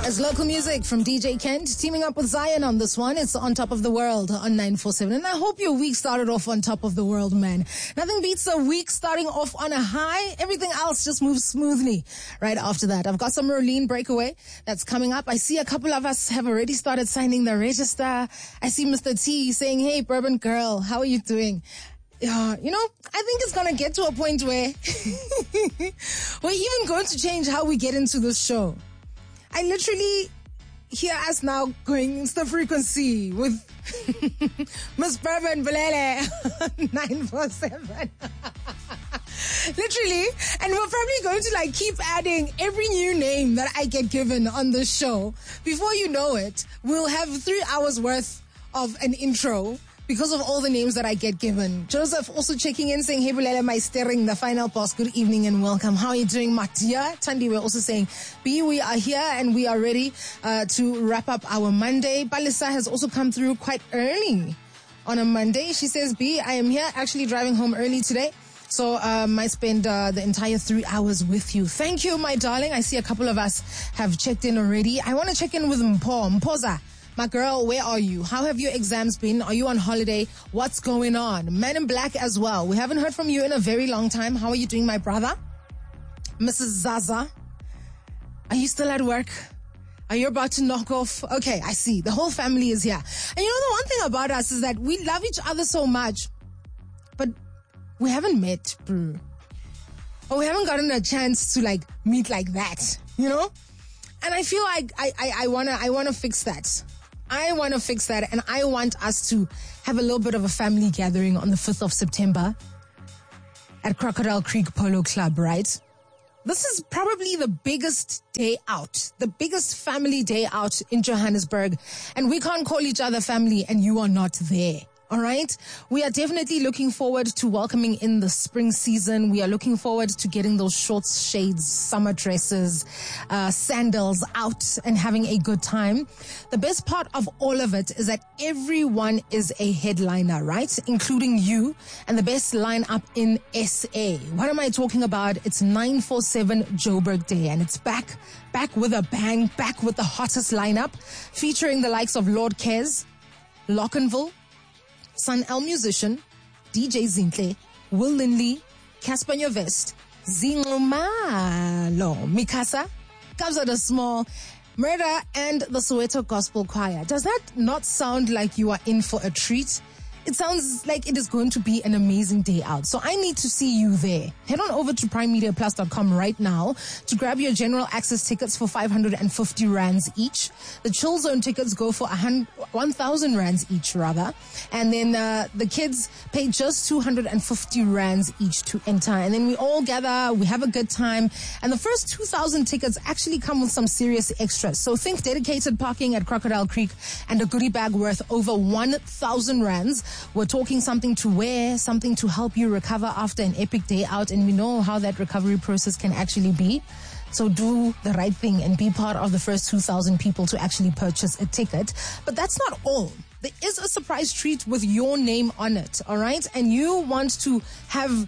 It's local music from DJ Kent, teaming up with Zion on this one. It's On Top of the World on 947. And I hope your week started off on top of the world, man. Nothing beats a week starting off on a high. Everything else just moves smoothly right after that. I've got some Merlin Breakaway that's coming up. I see a couple of us have already started signing the register. I see Mr. T saying, hey, Bourbon Girl, how are you doing? I think it's going to get to a point where we're even going to change how we get into this show. I literally hear us now going, it's the frequency with Miss Bourbon Bulele 947. Literally. And we're probably going to keep adding every new name that I get given on this show. Before you know it, we'll have 3 hours worth of an intro because of all the names that I get given. Joseph also checking in saying, hey, Bulele, my steering, the final boss. Good evening and welcome. How are you doing, Matia? Tandi, we're also saying, B, we are here and we are ready to wrap up our Monday. Balisa has also come through quite early on a Monday. She says, B, I am here actually driving home early today. So I spend the entire 3 hours with you. Thank you, my darling. I see a couple of us have checked in already. I want to check in with Mpoza. My girl, where are you? How have your exams been? Are you on holiday? What's going on? Men in Black as well. We haven't heard from you in a very long time. How are you doing, my brother? Mrs. Zaza, are you still at work? Are you about to knock off? Okay, I see. The whole family is here. And you know, the one thing about us is that we love each other so much, but we haven't met, bro. Or we haven't gotten a chance to meet like that, you know? And I feel like I wanna fix that. I want to fix that, and I want us to have a little bit of a family gathering on the 5th of September at Crocodile Creek Polo Club, right? This is probably the biggest day out, the biggest family day out in Johannesburg, and we can't call each other family and you are not there. All right. We are definitely looking forward to welcoming in the spring season. We are looking forward to getting those shorts, shades, summer dresses, sandals out and having a good time. The best part of all of it is that everyone is a headliner, right? Including you, and the best lineup in SA. What am I talking about? It's 947 Joburg Day, and it's back with a bang, back with the hottest lineup, featuring the likes of Lord Kez, Lockenville, Sun El Musician, DJ Zintle, Will Linley, Casper Nyovest, Zingomalo, Mikasa, Kabza the Small, Murder, and the Soweto Gospel Choir. Does that not sound like you are in for a treat? It sounds like it is going to be an amazing day out. So I need to see you there. Head on over to primemediaplus.com right now to grab your general access tickets for 550 rands each. The Chill Zone tickets go for 1,000 rands each, rather. And then the kids pay just 250 rands each to enter. And then we all gather, we have a good time. And the first 2,000 tickets actually come with some serious extras. So think dedicated parking at Crocodile Creek and a goodie bag worth over 1,000 rands. We're talking something to wear, something to help you recover after an epic day out, and we know how that recovery process can actually be. So do the right thing and be part of the first 2,000 people to actually purchase a ticket. But that's not all. There is a surprise treat with your name on it, all right? And you want to have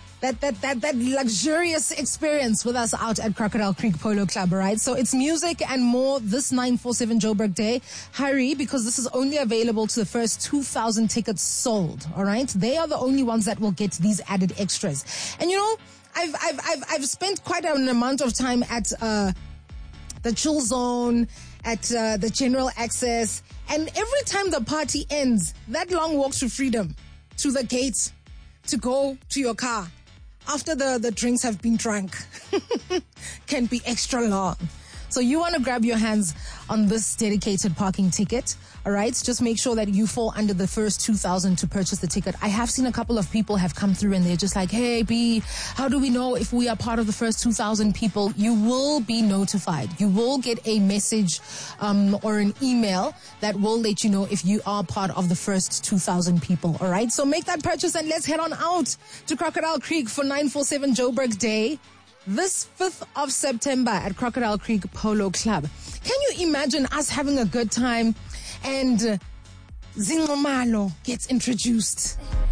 that luxurious experience with us out at Crocodile Creek Polo Club, right? So it's music and more this 947 Joburg Day. Hurry, because this is only available to the first 2,000 tickets sold, all right? They are the only ones that will get these added extras. And you know, I've spent quite an amount of time at the Chill Zone, at the General Access, and every time the party ends, that long walk to freedom, to the gate, to go to your car, after the drinks have been drunk, can be extra long. So you want to grab your hands on this dedicated parking ticket, all right? Just make sure that you fall under the first 2,000 to purchase the ticket. I have seen a couple of people have come through and they're just like, hey, B, how do we know if we are part of the first 2,000 people? You will be notified. You will get a message or an email that will let you know if you are part of the first 2,000 people, all right? So make that purchase and let's head on out to Crocodile Creek for 947 Joburg Day. This 5th of September at Crocodile Creek Polo Club. Can you imagine us having a good time and Zingomalo gets introduced?